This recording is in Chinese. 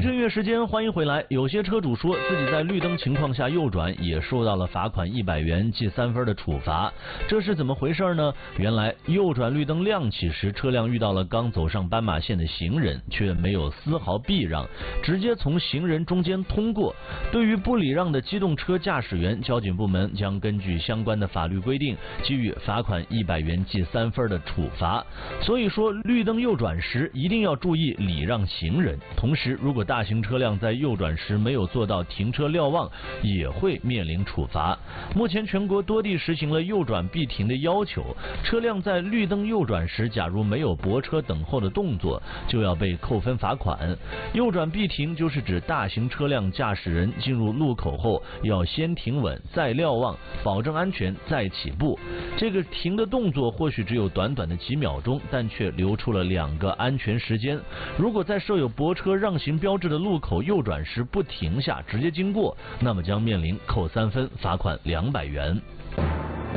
趁乐时间，欢迎回来。有些车主说自己在绿灯情况下右转，也受到了罚款100元、记3分的处罚，这是怎么回事呢？原来右转绿灯亮起时，车辆遇到了刚走上斑马线的行人，却没有丝毫避让，直接从行人中间通过。对于不礼让的机动车驾驶员，交警部门将根据相关的法律规定，给予罚款100元、记3分的处罚。所以说，绿灯右转时一定要注意礼让行人。同时，如果大型车辆在右转时没有做到停车瞭望，也会面临处罚。目前全国多地实行了右转必停的要求，车辆在绿灯右转时，假如没有泊车等候的动作，就要被扣分罚款。右转必停就是指大型车辆驾驶人进入路口后，要先停稳，再瞭望，保证安全，再起步。这个停的动作或许只有短短的几秒钟，但却留出了2个安全时间。如果在设有泊车让行标志的路口右转时不停下，直接经过，那么将面临扣3分、罚款200元。